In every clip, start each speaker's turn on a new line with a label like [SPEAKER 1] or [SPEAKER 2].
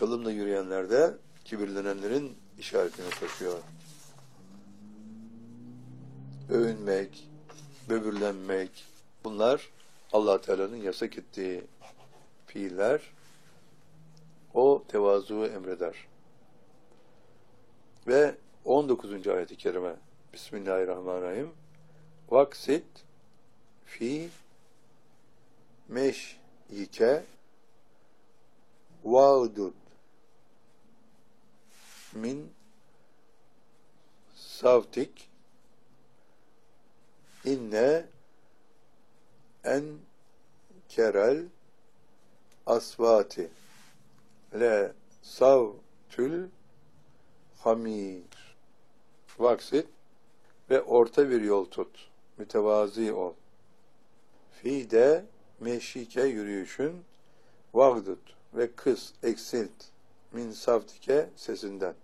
[SPEAKER 1] çalımla yürüyenlerde kibirlenenlerin işaretini taşıyor. Övünmek, böbürlenmek, bunlar Allah Teala'nın yasak ettiği fiiller. O tevazuyu emreder. Ve 19. ayet-i kerime Bismillahirrahmanirrahim. Vaksit fi meşyike vâdud min savtik inne en kerel asvati le savtül hamir. Vaksit ve orta bir yol tut. Mütevazi ol. Fi de meşike yürüyüşün vagdut ve kıs, eksilt min savtike sesinden.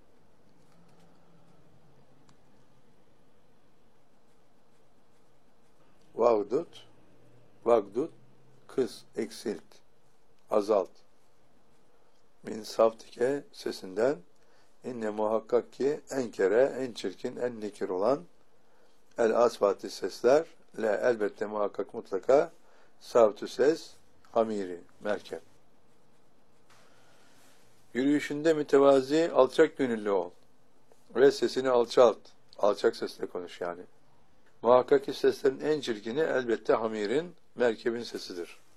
[SPEAKER 1] Vagdut, kıs, eksilt, azalt. Min savtike sesinden. İnne muhakkak ki en kere, en çirkin, en nekir olan el asvati sesler, le elbette muhakkak mutlaka savtü ses, hamiri, merkep. Yürüyüşünde mütevazi, alçak gönüllü ol. Ve sesini alçalt. Alçak sesle konuş yani. Muhakkak ki seslerin en çirkini elbette hamirin, merkebin sesidir.